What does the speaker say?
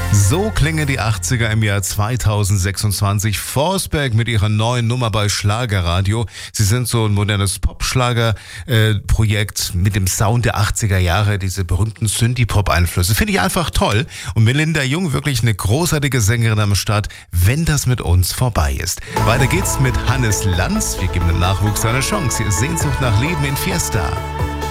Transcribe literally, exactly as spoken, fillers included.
So klingen die achtziger im Jahr zweitausendsechsundzwanzig. Forsberg mit ihrer neuen Nummer bei Schlagerradio. Sie sind so ein modernes Pop-Schlager-Projekt mit dem Sound der achtziger Jahre, diese berühmten Synthie-Pop-Einflüsse. Finde ich einfach toll. Und Melinda Jung, wirklich eine großartige Sängerin am Start, wenn das mit uns vorbei ist. Weiter geht's mit Hannes Lanz. Wir geben dem Nachwuchs eine Chance. Sehnsucht nach Leben in Fiesta.